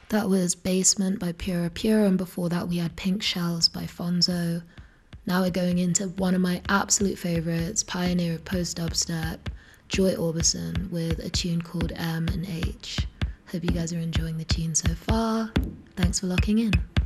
That was Basement by Pura Pura, and before that we had Pink Shells by Fonzo. Now we're going into one of my absolute favourites, pioneer of post-dubstep, Joy Orbison, with a tune called M and H. Hope you guys are enjoying the tune so far. Thanks for locking in.